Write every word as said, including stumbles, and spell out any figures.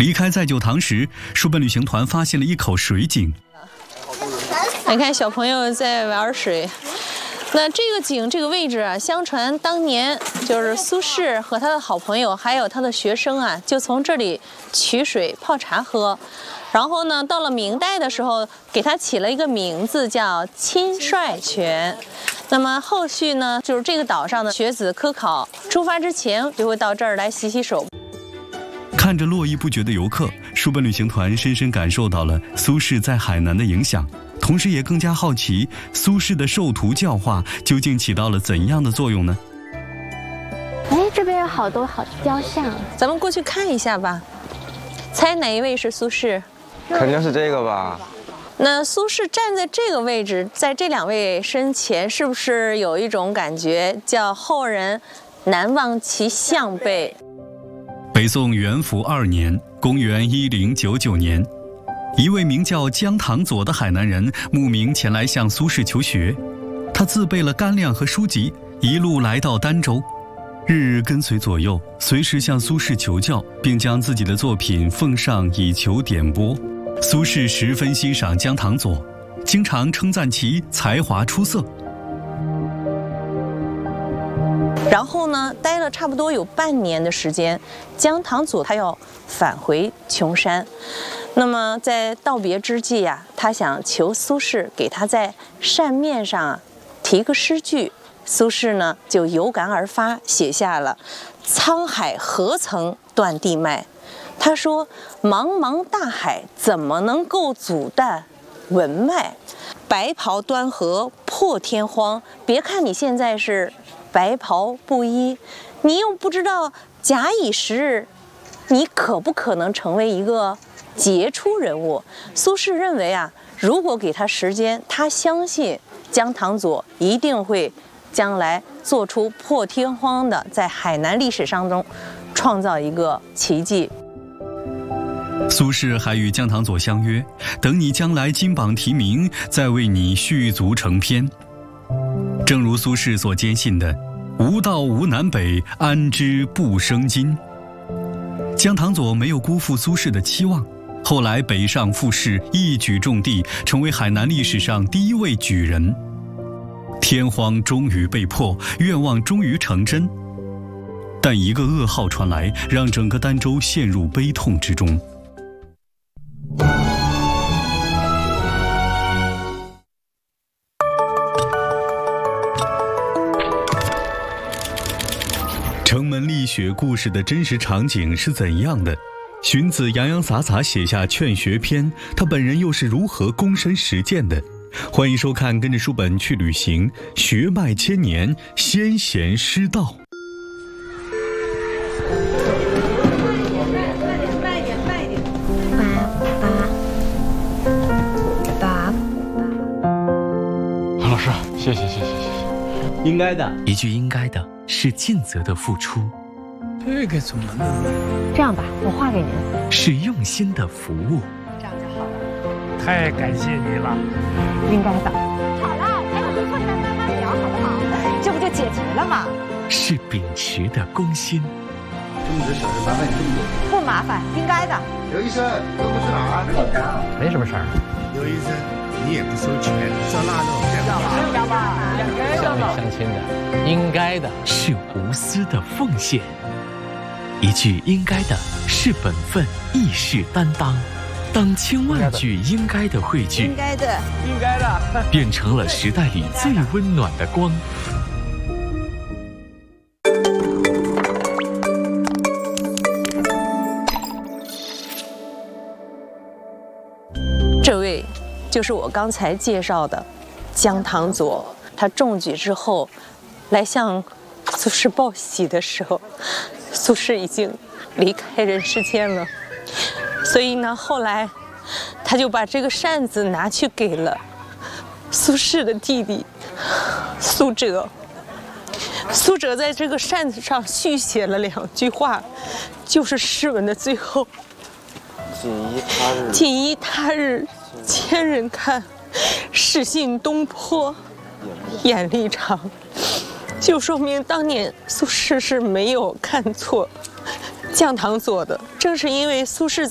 离开在九堂时，书本旅行团发现了一口水井。 你看小朋友在玩水。那这个井这个位置啊，相传当年就是苏轼和他的好朋友还有他的学生啊，就从这里取水泡茶喝。然后呢，到了明代的时候，给他起了一个名字叫亲率泉。那么后续呢，就是这个岛上的学子科考出发之前，就会到这儿来洗洗手。 看着络绎不绝的游客，书本旅行团深深感受到了苏轼在海南的影响，同时也更加好奇苏轼的授徒教化究竟起到了怎样的作用呢？ 哎，这边有好多好雕像， 咱们过去看一下吧。猜哪一位是苏轼？ 肯定是这个吧。 那苏轼站在这个位置，在这两位身前，是不是有一种感觉叫后人难忘其项背？ 北宋元符二年，公元一零九九年，一位名叫姜唐佐的海南人慕名前来向苏轼求学。他自备了干粮和书籍，一路来到儋州，日日跟随左右，随时向苏轼求教，并将自己的作品奉上以求点拨。苏轼十分欣赏姜唐佐，经常称赞其才华出色。 然后呢，待了差不多有半年的时间，姜唐佐他要返回琼山。那么在道别之际啊，他想求苏轼给他在扇面上啊题个诗句。苏轼呢就有感而发，写下了“沧海何曾断地脉”。他说：“茫茫大海怎么能够阻断文脉？白袍端河破天荒。别看你现在是白袍布衣，你又不知道假以时日，你可不可能成为一个杰出人物？”苏轼认为啊，如果给他时间，他相信姜唐佐一定会将来做出破天荒的，在海南历史当中创造一个奇迹。 苏轼还与姜唐佐相约，等你将来金榜题名，再为你续足成篇。正如苏轼所坚信的，无道无南北，安知不生金。姜唐佐没有辜负苏轼的期望，后来北上赋诗，一举中第，成为海南历史上第一位举人。天荒终于被破，愿望终于成真。但一个噩耗传来，让整个儋州陷入悲痛之中。城门立雪故事的真实场景是怎样的？荀子洋洋洒洒写下《劝学篇》，他本人又是如何躬身实践的？欢迎收看，跟着书本去旅行，学脉千年，先贤诗道。 慢一点，慢一点。爸爸， 老师，谢谢谢谢谢谢。 应该的， 一句应该的是尽责的付出， 这个怎么弄？ 这样吧，我画给您。 是用心的服务。 这样就好了。 太感谢你了。 应该的。好了，还有最后一段慢慢聊，好不好？这不就解决了吗？ 是秉持的公心。 这么点小事麻烦你这么多。 不麻烦，应该的。 刘医生，都不是哪儿？ 没什么事儿。 刘医生，你也不收钱，烧腊肉要吧？ 要吧？ 乡里乡亲的，应该的。 是无私的奉献。一句应该的是本分，亦是担当。当千万句应该的汇聚， 应该的， 应该的， 变成了时代里最温暖的光。 这位就是我刚才介绍的姜唐佐，他中举之后来向苏轼报喜的时候，苏轼已经离开人世间了。所以呢，后来他就把这个扇子拿去给了苏轼的弟弟苏辙。苏辙在这个扇子上续写了两句话，就是诗文的最后： 锦衣他日， 锦衣他日千人看，始信东坡眼力长。就说明当年苏轼是没有看错姜唐佐的，正是因为苏轼